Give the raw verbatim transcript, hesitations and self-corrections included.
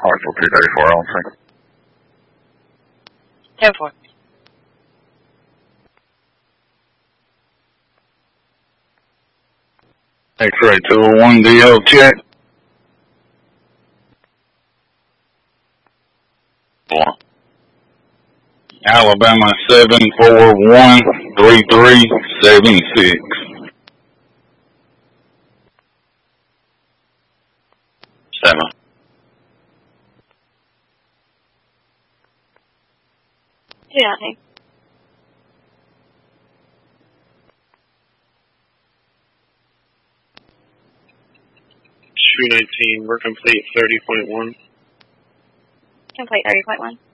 Hartsville two thirty-four on three. ten four. X-ray two oh one D L check. One. Alabama seven four one three three seven six. Seven. Do nothing. two nineteen, we're complete thirty point one. Complete thirty point one.